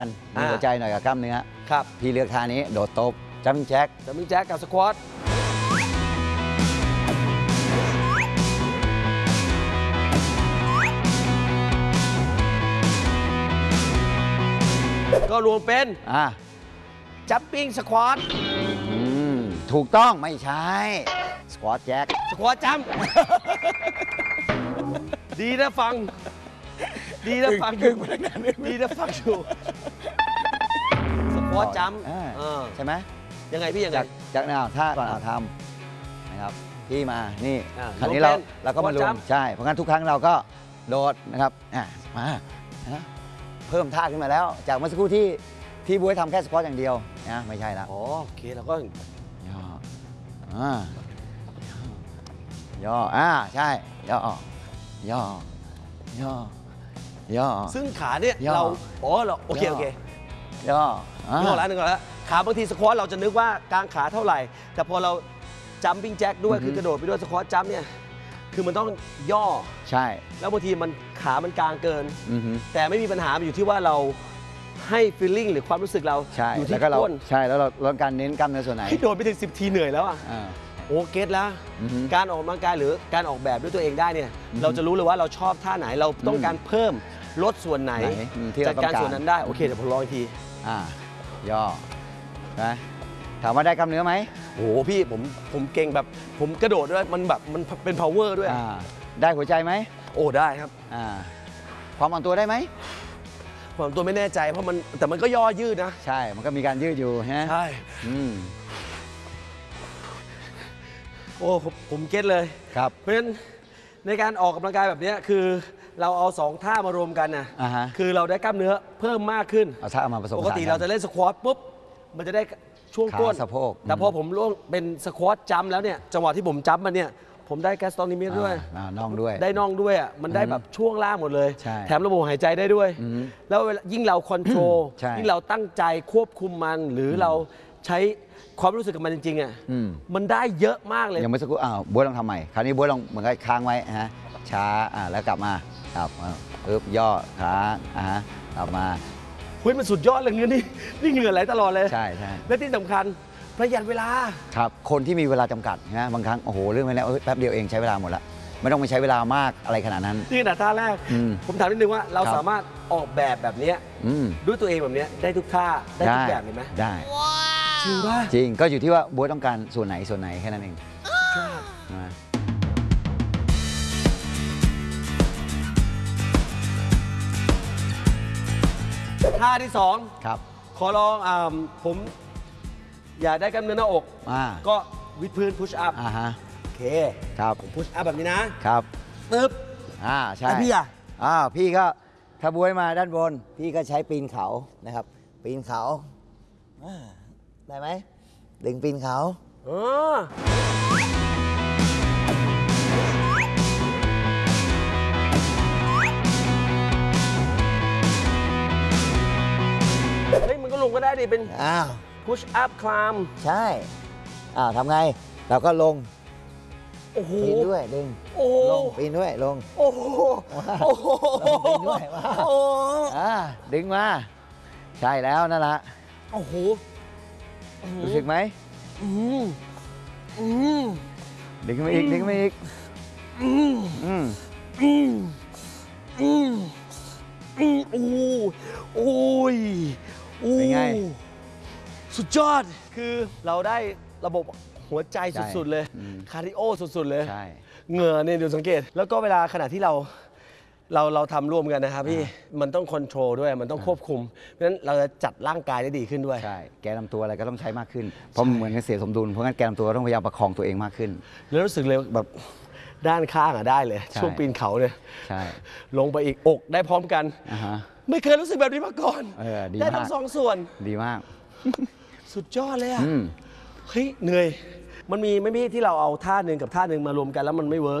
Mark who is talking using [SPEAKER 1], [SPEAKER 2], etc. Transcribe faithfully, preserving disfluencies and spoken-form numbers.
[SPEAKER 1] มีหัวใจหน่อยกับกล้ามเนื้อ
[SPEAKER 2] ครับ
[SPEAKER 1] พี่เลือกท่านี้โดดตบจัมมิ่งแจ็ค
[SPEAKER 2] จัมมิ่งแจ็คกับสควอตก็รวมเป็น
[SPEAKER 1] อ่า
[SPEAKER 2] จัมปิ้งสควอต
[SPEAKER 1] ถูกต้องไม่ใช่สควอตแจ็ค
[SPEAKER 2] สควอตจัมดีนะฟังดีนะฟังอยู่ดีนะฟังอยู่สควอตจัม
[SPEAKER 1] ใช่ไหม
[SPEAKER 2] ยังไงพี่ยังไง
[SPEAKER 1] จากแนวท่าก่อนเอาทำนะครับพี่มานี่คราวนี้เราเราก็มารวมใช่เพราะงั้นทุกครั้งเราก็โดดนะครับอ่ะมาเพิ่มท่าขึ้นมาแล้วจากเมื่อสักครู่ที่ที่บ๊วยทำแค่สควอตอย่างเดียวนะไม่ใช่ละ
[SPEAKER 2] อ๋อโอเคเราก็
[SPEAKER 1] ย่ออ่าย่ออ่าใช่ย่อย่อย่อย่อ
[SPEAKER 2] ซึ่งขาเนี่ยเราอ๋อเราโอเคโอเค
[SPEAKER 1] ย่อ
[SPEAKER 2] นึกออกแล้วนึกออกแล้วขาบางทีสควอตเราจะนึกว่ากางขาเท่าไหร่แต่พอเราจัมปิ้งแจ็คด้วยคือกระโดดไปด้วยสควอตจัมเนี่ยคือมันต้องย่อ
[SPEAKER 1] ใช่
[SPEAKER 2] แล้วบางทีมันขามันกลางเกินแต่ไม่มีปัญหาอยู่ที่ว่าเราให้ฟีลลิ่งหรือความรู้สึกเราอยู่ที่ก้น
[SPEAKER 1] ใช่แล้วเราลดการเน้นกล้ามเนื้อส่วนไหน
[SPEAKER 2] ให้โดดไปถึงสิบทีเหนื่อยแล้วอ่ะโอเก็ตแล้วการออกกำลังกายหรือการออกแบบด้วยตัวเองได้เนี่ยเราจะรู้เลยว่าเราชอบท่าไหนเราต้องการเพิ่มลดส่วนไหนจัดการส่วนนั้นได้โอเคเดี๋ยวผมลองอีกที
[SPEAKER 1] อ่าย่อนะถามว่าได้กล้ามเนื้อไหม
[SPEAKER 2] โอ้โหพี่ผมผมเก่งแบบผมกระโดดด้วยมันแบบมันเป็น power ด้วย
[SPEAKER 1] ได้หัวใจไหม
[SPEAKER 2] โอ้ได้ครับ
[SPEAKER 1] อ่าความอ่อนตัวได้ไหม
[SPEAKER 2] ความตัวไม่แน่ใจเพราะมันแต่มันก็ย่อยืดนะ
[SPEAKER 1] ใช่มันก็มีการยืดอยู่ฮะ
[SPEAKER 2] ใช่
[SPEAKER 1] อืม
[SPEAKER 2] โอ้ผมเก็ตเลย
[SPEAKER 1] ครับ
[SPEAKER 2] เพราะฉะนั้นในการออกกำลังกายแบบนี้คือเราเอาสองท่ามารวมกันนะคือเราได้กล้ามเนื้อเพิ่มมากขึ้น
[SPEAKER 1] เอาท่ามาผสม
[SPEAKER 2] ปกติเราจะเล่นสควอตปุ๊บมันจะได้ช่วงก้น
[SPEAKER 1] สะโพก
[SPEAKER 2] แต่พอผมล่วงเป็นสควอตจัมแล้วเนี่ยจังหวะที่ผมจัมมันเนี่ยผมได้แกสตอนิมิสด้วย
[SPEAKER 1] น่องด้วย
[SPEAKER 2] ได้น่องด้วยอ่ะมันได้แบบช่วงล่างหมดเลยแถมระบบหายใจได้ด้วยแล้วยิ่งเราคอนโทรลยิ่งเราตั้งใจควบคุมมันหรือเราใช้ความรู้สึกกับมันจริงๆอ่ะมันได้เยอะมากเลย
[SPEAKER 1] อย่างเมื่อสักครู่อ้าวบ๊วยลองทำใหม่คราวนี้บ๊วยลองเหมือนกับค้างไว้ฮะช้าอ่าแล้วกลับมาครับปึ๊บย่อค้างอ่ากลับมา
[SPEAKER 2] เฮ้ยมันสุดยอดเลยเงี้ยนี่นี่เหงื่อไหลตลอดเลย
[SPEAKER 1] ใช่ใช่
[SPEAKER 2] และที่สำคัญประหยัดเวลา
[SPEAKER 1] ครับคนที่มีเวลาจำกัดนะบางครั้งโอ้โหเรื่องไปแล้วแป๊บเดียวเองใช้เวลาหมดละไม่ต้องไปใช้เวลามากอะไรขนาดนั้น
[SPEAKER 2] นี่ขนาดท่าแรกผมถามนิดนึงว่าเราสามารถออกแบบแบบนี้ด้วยตัวเองแบบนี้ได้ทุกท่าได้ทุกแบบเห็นไหม
[SPEAKER 1] ได้
[SPEAKER 2] จริงป่ะ
[SPEAKER 1] จริงก็อยู่ที่ว่าบ๊วยต้องการส่วนไหนส่วนไหนแค่นั้นเอง
[SPEAKER 2] ท่าที่สอง
[SPEAKER 1] ครับ
[SPEAKER 2] ขอลองอ่าผมอยากได้กล้ามเนื้อหน้าอกก็วิดพื้นพุชอัพ
[SPEAKER 1] อ่าฮะ
[SPEAKER 2] โอเค
[SPEAKER 1] ครับ
[SPEAKER 2] ผมพุชอัพแบบนี้
[SPEAKER 1] นะครับ
[SPEAKER 2] ปึ๊บ
[SPEAKER 1] อ่าใช่
[SPEAKER 2] แล้วพี่อ่ะ
[SPEAKER 1] อ่าพี่ก็ถ้าบ๊วยมาด้านบนพี่ก็ใช้ปีนเขานะครับปีนเขาได้ไหมดึงปีนเขา
[SPEAKER 2] อ๋อเฮ้ยมันก็ลงก็ได้ดิเป็น
[SPEAKER 1] อ้าว
[SPEAKER 2] push up climb
[SPEAKER 1] ใช่อ้าวทำไงเราก็ลง
[SPEAKER 2] โอ้โห
[SPEAKER 1] ปีนด้วยดึง
[SPEAKER 2] โอ้
[SPEAKER 1] ลงปีนด้วยลง
[SPEAKER 2] โอ้โหโอ้โห
[SPEAKER 1] ปีนด้วยมาอ่าดึงมาใช่แล้วนั่นแหละ
[SPEAKER 2] โอ้โห
[SPEAKER 1] รู้สึกไหม
[SPEAKER 2] อืมอืม
[SPEAKER 1] ดึงขึ้นมาอีกดึงขึ้นมาอีก
[SPEAKER 2] อืม
[SPEAKER 1] อืม
[SPEAKER 2] อืมอืมอืมโอ้โอ้ย
[SPEAKER 1] เป็นไง
[SPEAKER 2] สุดยอดคือเราได้ระบบหัวใจสุดๆเลยคาร์ดิโอสุดๆเลยเหงื่อเนี่ยดูสังเกตแล้วก็เวลาขณะที่เราเราเราทำร่วมกันนะครับพี่มันต้องคอนโทรลด้วยมันต้องควบคุมเพราะฉะนั้นเราจะจัดร่างกายได้ดีขึ้นด้วย
[SPEAKER 1] ใช่แกนลำตัวอะไรก็ต้องใช้มากขึ้นเพราะเหมือนกันเสียสมดุลเพราะงั้นแกนลำตัวต้องพยายามประคองตัวเองมากขึ้น
[SPEAKER 2] แล้วรู้สึกเลยแบบด้านข้างอ่ะได้เลยช่วงปีนเขาเนี่ย
[SPEAKER 1] ใช่
[SPEAKER 2] ลงไปอีกอกได้พร้อมกันไม่เคยรู้สึกแบบนี้มาก่อนได้ทั้งสองส่วน
[SPEAKER 1] ดีมาก
[SPEAKER 2] สุดยอดเลยอ่ะเฮ้ยเหนื่อยมันมีไม่มีที่เราเอาท่าหนึ่งกับท่าหนึ่งมารวมกันแล้วมันไม่เวิร์ก